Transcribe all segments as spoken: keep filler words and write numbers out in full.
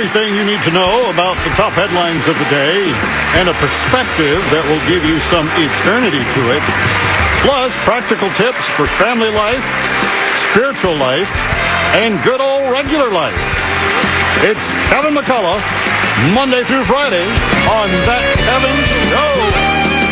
everything you need to know about the top headlines of the day and a perspective that will give you some eternity to it. Plus, practical tips for family life, spiritual life, and good old regular life. It's Kevin McCullough, Monday through Friday on That Kevin Show.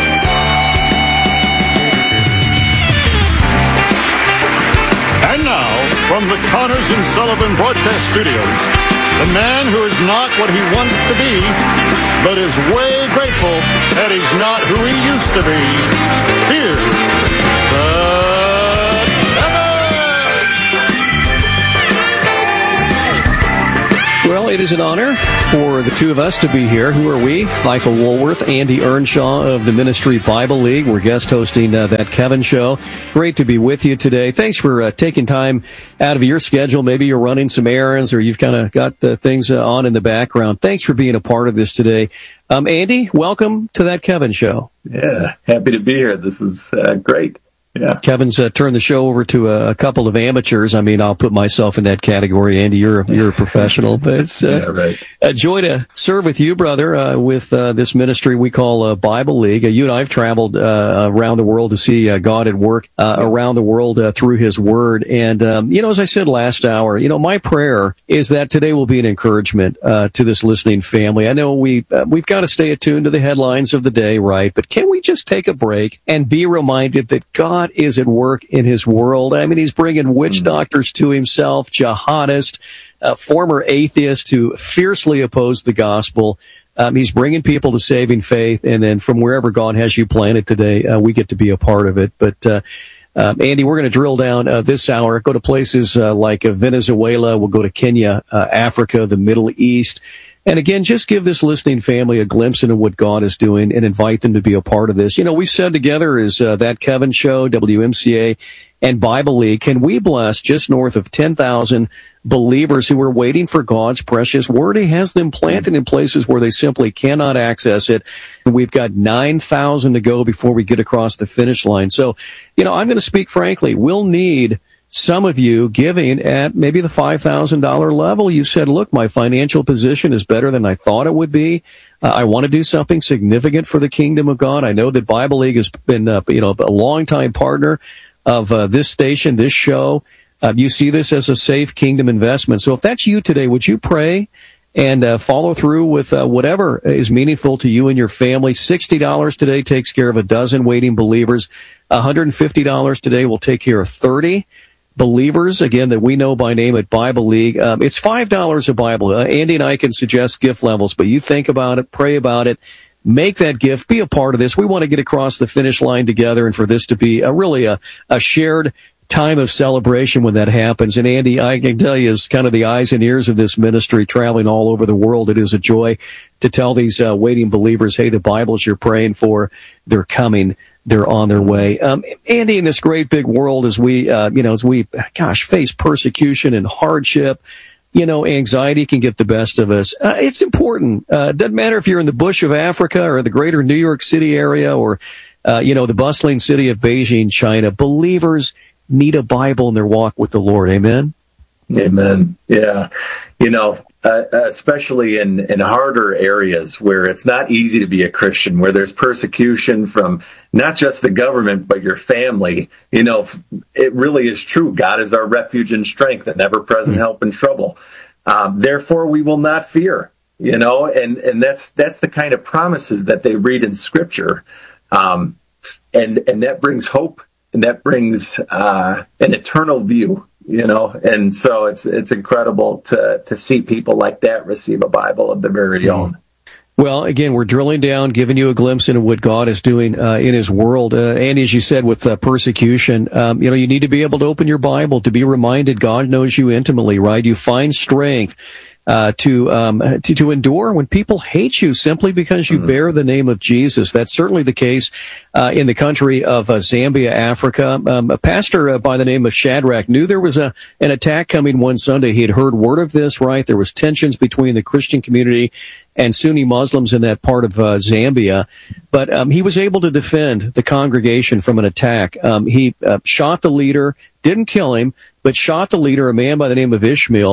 And now, from the Connors and Sullivan Broadcast Studios, the man who is not what he wants to be, but is way grateful that he's not who he used to be. Here's the Well, it is an honor for the two of us to be here. Who are we? Michael Woolworth, Andy Earnshaw of the Ministry Bible League. We're guest hosting uh, That Kevin Show. Great to be with you today. Thanks for uh, taking time out of your schedule. Maybe you're running some errands or you've kind of got uh, things uh, on in the background. Thanks for being a part of this today. Um, Andy, welcome to That Kevin Show. Yeah, happy to be here. This is uh, great. Yeah. Kevin's uh, turned the show over to a, a couple of amateurs. I mean, I'll put myself in that category. Andy, you're you're a professional, but it's uh, yeah, right. a joy to serve with you, brother, uh, with uh, this ministry we call uh, Bible League. Uh, you and I have traveled uh, around the world to see uh, God at work uh, around the world uh, through His Word. And um, you know, as I said last hour, you know, my prayer is that today will be an encouragement uh, to this listening family. I know we uh, we've got to stay attuned to the headlines of the day, right? But can we just take a break and be reminded that God is at work in His world? I mean, He's bringing witch doctors to Himself, jihadists, uh, former atheists who fiercely oppose the gospel. Um, he's bringing people to saving faith, and then from wherever God has you planted today, uh, we get to be a part of it. But uh, um, Andy, we're going to drill down uh, this hour, go to places uh, like uh, Venezuela, we'll go to Kenya, uh, Africa, the Middle East. And again, just give this listening family a glimpse into what God is doing and invite them to be a part of this. You know, we said together is uh, That Kevin Show, W M C A, and Bible League. Can we bless just north of ten thousand believers who are waiting for God's precious Word? He has them planted in places where they simply cannot access it. And we've got nine thousand to go before we get across the finish line. So, you know, I'm going to speak frankly. We'll need some of you giving at maybe the five thousand dollars level. You said, look, my financial position is better than I thought it would be. Uh, I want to do something significant for the kingdom of God. I know that Bible League has been, uh, you know, a longtime partner of uh, this station, this show. Uh, you see this as a safe kingdom investment. So if that's you today, would you pray and uh, follow through with uh, whatever is meaningful to you and your family? sixty dollars today takes care of a dozen waiting believers. one hundred fifty dollars today will take care of thirty believers, again, that we know by name at Bible League. Um, it's five dollars a Bible. Uh, Andy and I can suggest gift levels, but you think about it, pray about it, make that gift, be a part of this. We want to get across the finish line together and for this to be a, really a, a shared time of celebration when that happens. And Andy, I can tell you, as kind of the eyes and ears of this ministry traveling all over the world, it is a joy to tell these uh, waiting believers, hey, the Bibles you're praying for, they're coming. They're on their way. Um, Andy, in this great big world, as we, uh, you know, as we, gosh, face persecution and hardship, you know, anxiety can get the best of us. Uh, it's important. Uh, it doesn't matter if you're in the bush of Africa or the greater New York City area or, uh, you know, the bustling city of Beijing, China. Believers need a Bible in their walk with the Lord. Amen? Amen. Yeah. You know, uh, especially in, in harder areas where it's not easy to be a Christian, where there's persecution from not just the government, but your family. You know, it really is true. God is our refuge and strength, and ever-present help in trouble. Um, therefore, we will not fear, you know, and, and that's, that's the kind of promises that they read in Scripture. Um, and, and that brings hope, and that brings, uh, an eternal view. You know, and so it's it's incredible to to see people like that receive a Bible of their very own. Well, again, we're drilling down, giving you a glimpse into what God is doing uh, in His world. Uh, and as you said, with uh, persecution, um, you know, you need to be able to open your Bible to be reminded God knows you intimately, right? You find strength uh to um to, to endure when people hate you simply because you mm-hmm. bear the name of Jesus. That's certainly the case uh in the country of uh, Zambia, Africa. Um, a pastor uh, by the name of Shadrach knew there was a an attack coming one Sunday. He had heard word of this, right? There was tensions between the Christian community and Sunni Muslims in that part of uh, Zambia. But um he was able to defend the congregation from an attack. Um he uh, shot the leader, didn't kill him, but shot the leader, a man by the name of Ishmael.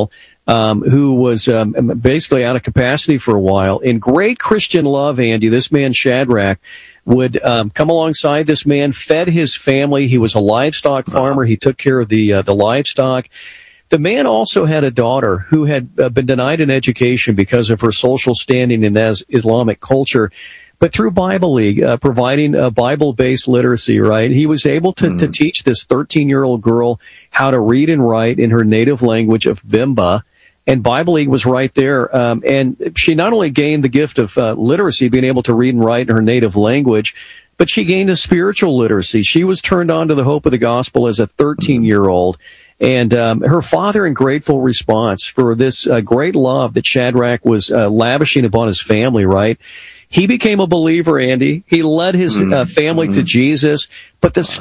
um, who was um, basically out of capacity for a while. In great Christian love, Andy, this man Shadrach would um, come alongside this man, fed his family. He was a livestock farmer. He took care of the uh, the livestock. The man also had a daughter who had uh, been denied an education because of her social standing in that Islamic culture. But through Bible League, uh, providing a Bible-based literacy, right, he was able to, mm. to teach this thirteen-year-old girl how to read and write in her native language of Bimba. And Bible League was right there. Um, and she not only gained the gift of uh, literacy, being able to read and write in her native language, but she gained a spiritual literacy. She was turned on to the hope of the gospel as a thirteen-year-old. And um, her father, in grateful response for this uh, great love that Shadrach was uh, lavishing upon his family, right? He became a believer, Andy. He led his uh, family mm-hmm. to Jesus. But the